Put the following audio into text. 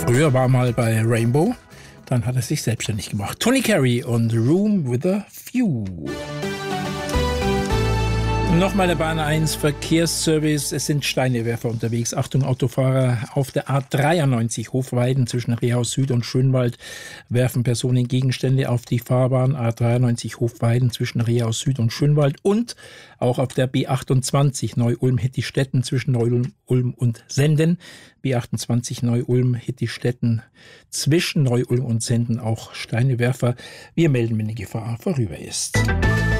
Früher war er mal bei Rainbow, dann hat er sich selbstständig gemacht. Tony Carey und Room with a View. Nochmal der Bahn 1 Verkehrsservice. Es sind Steinewerfer unterwegs. Achtung, Autofahrer auf der A93 Hofweiden zwischen Rehaus Süd und Schönwald werfen Personen Gegenstände auf die Fahrbahn. A93 Hofweiden zwischen Rehaus Süd und Schönwald und auch auf der B28 Neu-Ulm-Hittistetten zwischen Neu-Ulm und Senden. B28 Neu-Ulm-Hittistetten zwischen Neu-Ulm und Senden auch Steinewerfer. Wir melden, wenn die Gefahr vorüber ist.